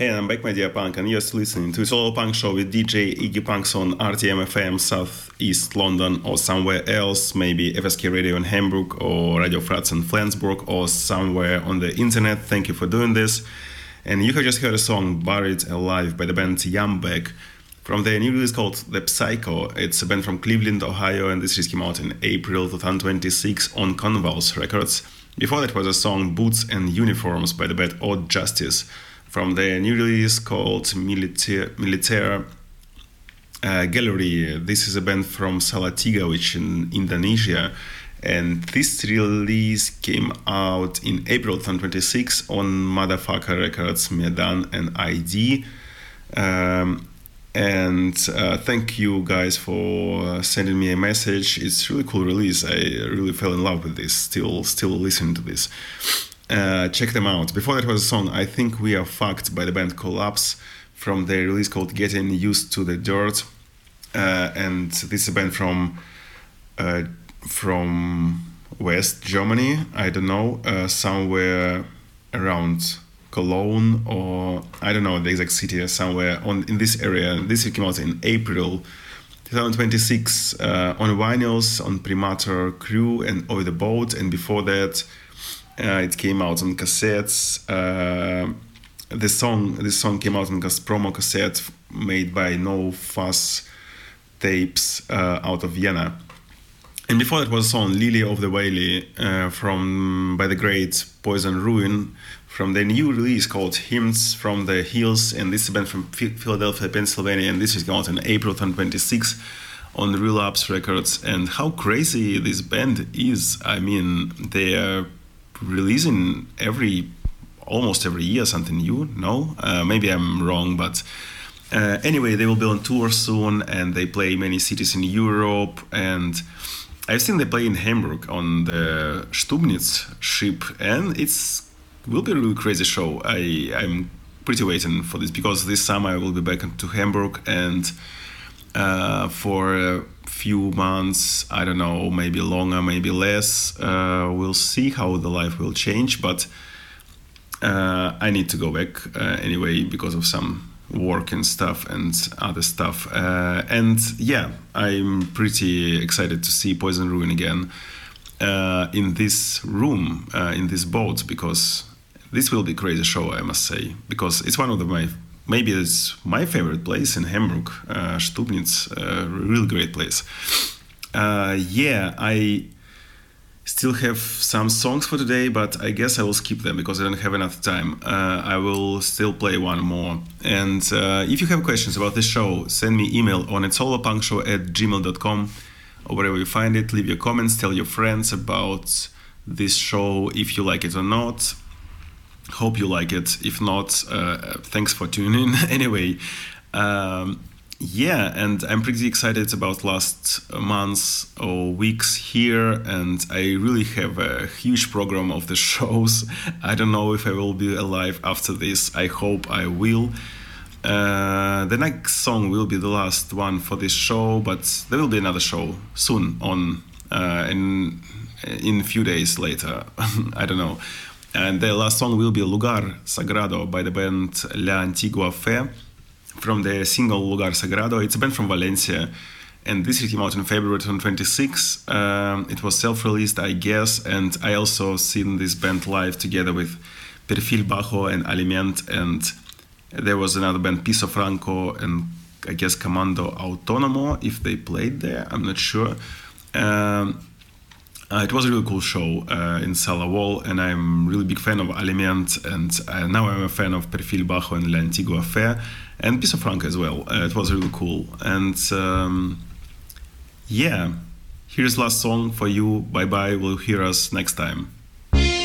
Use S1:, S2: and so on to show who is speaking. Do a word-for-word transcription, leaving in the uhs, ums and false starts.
S1: Hey, I'm back, my dear punk, and you're still listening to It's All Punk Show with D J Iggy Punks on R T M F M, South East London, or somewhere else, maybe F S K Radio in Hamburg, or Radio Fratz in Flensburg, or somewhere on the internet. Thank you for doing this. And you have just heard a song, Buried Alive, by the band Yambek, from their new release called The Psycho. It's a band from Cleveland, Ohio, and this release came out in April twenty twenty-six on Convulse Records. Before that was a song, Boots and Uniforms, by the band Odd Justice, from their new release called Militaire, Militaire uh, Gallery. This is a band from Salatiga, which in Indonesia, and this release came out in April twenty twenty-six on Motherfucker Records, Medan and I D. Um, and uh, thank you guys for sending me a message. It's a really cool release. I really fell in love with this. Still, still listening to this. Uh, check them out. Before that was a song, I Think We Are Fucked, by the band Collapse, from their release called Getting Used to the Dirt. Uh, and this is a band from uh, from West Germany, I don't know, uh, somewhere around Cologne, or I don't know the exact city, somewhere on in this area. This came out in April twenty twenty-six uh, on vinyls, on Primator Crew and Over the Boat, and before that Uh, it came out on cassettes. Uh, the song, this song came out on a promo cassette made by No Fuss Tapes uh, out of Vienna. And before that was a song, Lily of the Valley, uh, from by the great Poison Ruin, from their new release called Hymns from the Hills. And this is a band from Philadelphia, Pennsylvania, and this is came out in April twenty twenty-six on Relapse Records. And how crazy this band is! I mean, they are releasing every almost every year something new. No, uh, maybe I'm wrong, but uh, anyway, they will be on tour soon, and they play many cities in Europe. And I've seen they play in Hamburg on the Stubnitz ship, and it's will be a really crazy show. I I'm pretty waiting for this, because this summer I will be back to Hamburg, and uh, for a few months, I don't know, maybe longer, maybe less. Uh, we'll see how the life will change, but uh, I need to go back uh, anyway because of some work and stuff and other stuff. Uh, and yeah, I'm pretty excited to see Poison Ruin again uh, in this room, uh, in this boat, because this will be a crazy show, I must say, because it's one of the, my Maybe it's my favorite place in Hamburg, uh, Stubnitz, a uh, real great place. Uh, yeah, I still have some songs for today, but I guess I will skip them because I don't have enough time. Uh, I will still play one more. And uh, if you have questions about this show, send me email on itsallpunkshow at gmail dot com, or wherever you find it. Leave your comments, tell your friends about this show, if you like it or not. Hope you like it. If not, uh, thanks for tuning in. Anyway, um, yeah, and I'm pretty excited about last months or weeks here, and I really have a huge program of the shows. I don't know if I will be alive after this. I hope I will. Uh, the next song will be the last one for this show, but there will be another show soon on uh, in in a few days later. I don't know. And the last song will be Lugar Sagrado by the band La Antigua Fe, from the single Lugar Sagrado. It's a band from Valencia, and this came out in February twenty twenty-six. Um, it was self-released, I guess, and I also seen this band live together with Perfil Bajo and Aliment, and there was another band, Piso Franco, and I guess Comando Autonomo, if they played there, I'm not sure. Um, Uh, it was a really cool show uh, in Sala Wall, and I'm really big fan of Aliment, and uh, now I'm a fan of Perfil Bajo and La Antigua Fe, and Piso Franco as well. Uh, it was really cool. And um, yeah, here's last song for you. Bye bye. We'll hear us next time.